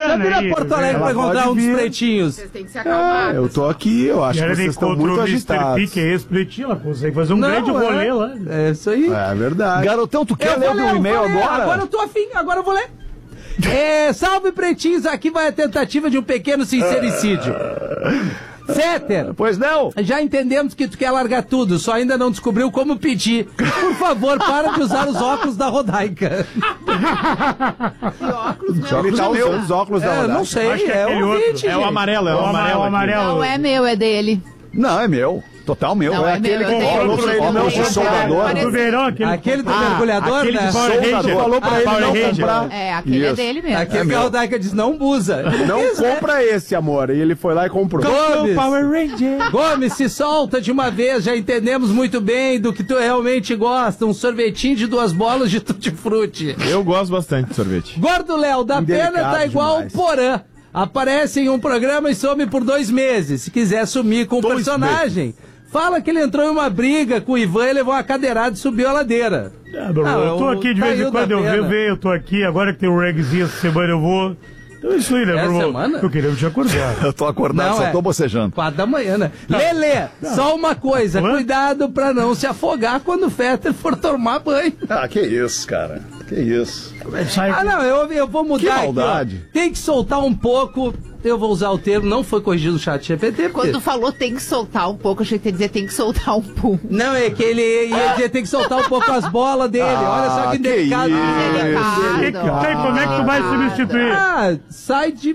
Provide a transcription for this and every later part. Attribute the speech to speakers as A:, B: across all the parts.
A: vir a Porto Alegre pra encontrar uns pretinhos.
B: Vocês têm que se acalmar.
C: Eu tô aqui, eu acho que vocês estão muito agitados.
D: Que é esse pretinho, ela consegue fazer um grande rolê lá.
A: É isso aí.
C: É verdade.
E: Garotão, tu quer ler o e-mail agora?
A: Agora eu tô afim, agora eu vou ler. Salve pretinhos, aqui vai a tentativa de um pequeno sincericídio. Fetter,
E: Pois não?
A: já entendemos que tu quer largar tudo, só ainda não descobriu como pedir. Por favor, para de usar os óculos da Rodaica.
B: Que óculos, meu.
C: Ele tá usando os óculos da Rodaica.
A: Não sei,
D: Acho que
A: é
D: aquele
A: o
D: outro.
A: ouvinte,
F: É o
A: gente.
F: amarelo, é o
D: O
F: amarelo.
B: Não é meu, é dele.
E: Não, é meu. Total meu.
B: Não,
E: é
B: é
E: aquele
B: meu, eu
E: que
B: tenho.
E: falou pra ele não
B: Eu
E: ser
B: tenho.
E: soldador.
B: Parece-
D: Do verão,
A: Aquele do mergulhador,
D: aquele
A: né?
D: de Power
E: Soldador
D: Ranger.
E: falou pra ele
D: Power
E: não
D: Ranger.
E: comprar.
B: É, aquele é
E: Isso.
B: dele mesmo.
A: Aquele que a Rodaica diz, não usa.
C: Não compra esse, amor. E ele foi lá e comprou.
A: Gomes,
D: Power Ranger.
A: Gomes, se solta de uma vez, já entendemos muito bem do que tu realmente gosta, um sorvetinho de 2 bolas de tutti-frutti.
F: Eu gosto bastante de sorvete.
A: Gordo Léo, da
C: Indelicado
A: pena tá igual
C: demais.
A: o Porã. Aparece em um programa e some por 2 meses. Se quiser sumir com o
C: 2
A: personagem, fala que ele entrou em uma briga com o Ivan e levou uma cadeirada e subiu a ladeira.
D: Eu tô aqui de vez em quando, eu tô aqui, agora que tem um regzinho essa semana eu vou. Então é isso aí, né,
A: Essa
D: meu irmão?
A: semana?
D: Eu queria te acordar.
E: Eu tô acordado,
A: Não,
E: só
A: é.
E: tô bocejando.
A: 4 da manhã, né? Lelê, só uma coisa,
D: Hã?
A: cuidado pra não se afogar quando o Fetter for tomar banho.
E: Ah, que isso, cara. Que isso.
A: Ah, não, eu vou mudar
E: Que
A: aqui,
E: maldade.
A: ó. Tem que soltar um pouco, eu vou usar o termo, não foi corrigido no chat GPT, porque...
B: Quando tu falou tem que soltar um pouco, achei que ia dizer tem que soltar um pum.
A: Não, é que ele ia dizer, tem que soltar um pouco as bolas dele, olha só que
E: que
A: delicado.
B: Delicado.
D: Sei como é que tu vai substituir?
A: Ah, sai de...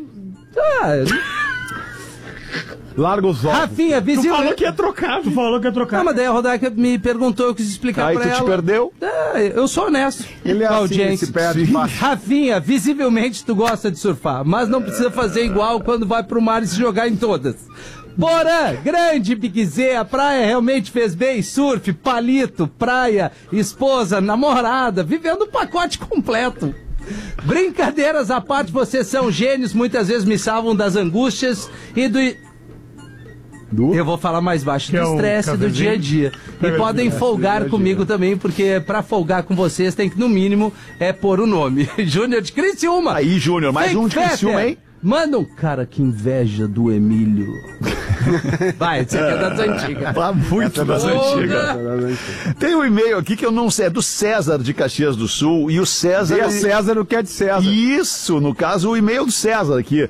C: Larga os óculos.
A: Rafinha,
F: Tu
A: visível...
F: falou que ia trocar.
D: Tu falou que ia trocar.
A: Não, mas daí a Rodaica me perguntou, eu quis explicar
E: Aí
A: pra
E: tu
A: ela.
E: te perdeu?
A: Eu sou honesto.
C: Ele é
A: com a
C: assim, ele
A: audiência.
C: se perde fácil.
A: Rafinha, visivelmente tu gosta de surfar, mas não precisa fazer igual quando vai pro mar e se jogar em todas. Porã, grande Big Z, a praia realmente fez bem, surf, palito, praia, esposa, namorada, vivendo o pacote completo. Brincadeiras à parte, vocês são gênios, muitas vezes me salvam das angústias e do... Eu vou falar mais baixo,
D: Que
A: do
D: é um
A: estresse do
D: cafezinho?
A: dia a dia. E podem folgar comigo também, porque pra folgar com vocês tem que, no mínimo, pôr o nome. Júnior de Criciúma.
E: Aí, Júnior, mais
A: Fake
E: um de Criciúma,
A: Fetter.
E: hein?
A: Manda um cara que inveja do Emílio. Vai, isso aqui é das antigas.
E: Tá muito das antigas.
A: Porra.
E: Tem um e-mail aqui que eu não sei, é do César de Caxias do Sul, e o César...
C: E a César o que é de César.
E: Isso, no caso, o e-mail do César aqui.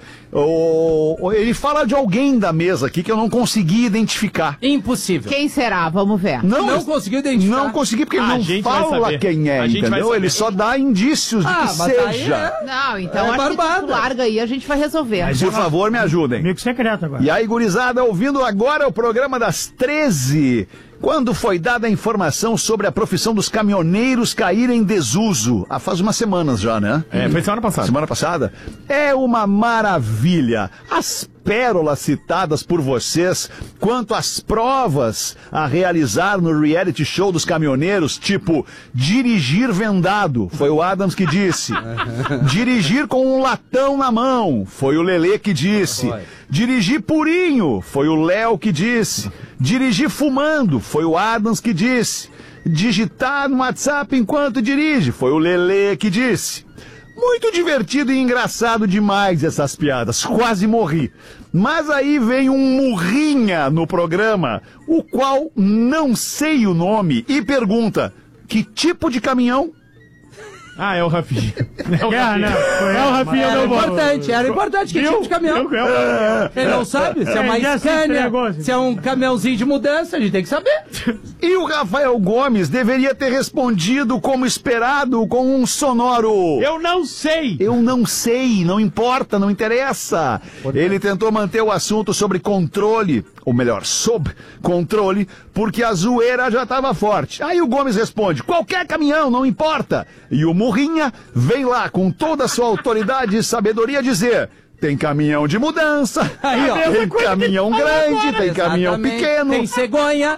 E: Ele fala de alguém da mesa aqui que eu não consegui identificar.
A: Impossível.
B: Quem será? Vamos ver.
A: Não conseguiu identificar?
E: Não consegui, porque ele
F: A
E: não
F: gente vai
E: fala
F: saber.
E: quem é,
F: A gente vai
E: entendeu?
F: saber.
E: Ele só dá indícios de que
A: mas aí
E: seja.
B: Não, então
A: É
B: acho que
A: barbada.
B: tu larga aí, a gente vai resolver.
D: Mas
E: Por favor, me ajudem.
D: Amigo secreto agora.
E: E aí, gurizada, ouvindo agora o programa das 13, quando foi dada a informação sobre a profissão dos caminhoneiros cair em desuso. Faz umas semanas já, né?
F: Foi semana passada.
E: Semana passada? É uma maravilha. As pérolas citadas por vocês quanto às provas a realizar no reality show dos caminhoneiros, tipo, dirigir vendado, foi o Adams que disse. Dirigir com um latão na mão, foi o Lelê que disse. Dirigir purinho, foi o Léo que disse. Dirigir fumando, foi o Adams que disse. Digitar no WhatsApp enquanto dirige, foi o Lelê que disse. Muito divertido e engraçado demais essas piadas, quase morri. Mas aí vem um murrinha no programa, o qual não sei o nome, e pergunta, que tipo de caminhão?
F: Ah, é o Rafinha. É o
D: É,
F: Rafinha.
D: né?
F: É o Rafinha,
A: Era
F: meu voto.
A: importante, que tipo de caminhão? Ele não sabe se é uma
D: já se
A: Scania,
D: entregou.
A: se é um caminhãozinho de mudança, a gente tem que saber.
E: E o Rafael Gomes deveria ter respondido como esperado, com um sonoro...
F: Eu não sei.
E: Eu não sei, não importa, não interessa. Ele tentou manter o assunto sobre controle, ou melhor, sob controle, porque a zoeira já estava forte. Aí o Gomes responde, qualquer caminhão, não importa. E o Murrinha vem lá com toda a sua autoridade e sabedoria dizer... Tem caminhão de mudança,
A: Aí, ó.
E: tem caminhão grande, tem caminhão
A: Exatamente.
E: pequeno.
A: Tem cegonha.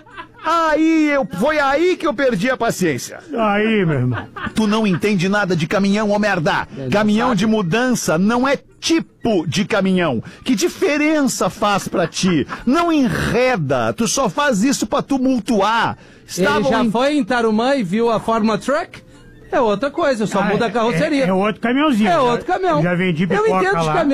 E: Foi aí que eu perdi a paciência.
D: Aí, meu irmão.
E: Tu não entende nada de caminhão, ô merda. Caminhão de mudança não é tipo de caminhão. Que diferença faz pra ti? Não enreda, tu só faz isso pra tumultuar.
A: Ele já foi em Tarumã e viu a Fórmula Truck? É outra coisa, só muda a carroceria.
D: É outro caminhãozinho.
A: É outro caminhão.
D: Já vendi
A: Eu
D: pipoca
A: entendo de
D: lá.
A: caminhão.